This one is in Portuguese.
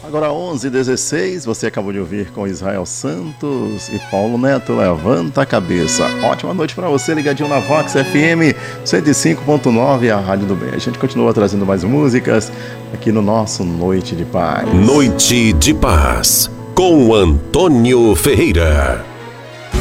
Agora 11h16, você acabou de ouvir com Israel Santos e Paulo Neto, Levanta a Cabeça. Ótima noite para você, ligadinho na Vox FM 105.9, a Rádio do Bem. A gente continua trazendo mais músicas aqui no nosso Noite de Paz. Noite de Paz, com Antônio Ferreira.